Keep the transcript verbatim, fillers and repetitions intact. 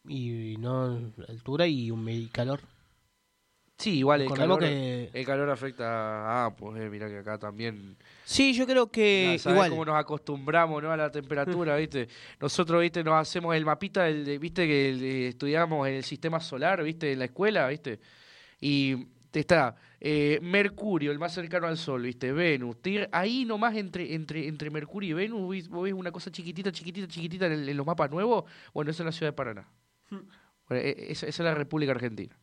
y no altura y, un, y calor. Sí, igual el Recordemos calor, que... el calor afecta a pues eh, mirá que acá también. Sí, yo creo que ¿Sabés igual. cómo nos acostumbramos, ¿no? A la temperatura, ¿viste? Nosotros, ¿viste? Nos hacemos el mapita, del, de- ¿viste? Que el- de- estudiamos en el sistema solar, ¿viste? En la escuela, ¿viste? Y te está eh, Mercurio, el más cercano al Sol, ¿viste? Venus. Tigre- ahí nomás entre, entre, entre Mercurio y Venus, ¿vis- vos ves una cosa chiquitita, chiquitita, chiquitita en, el- en los mapas nuevos. Bueno, eso es la ciudad de Paraná. Bueno, e- esa, esa es la República Argentina.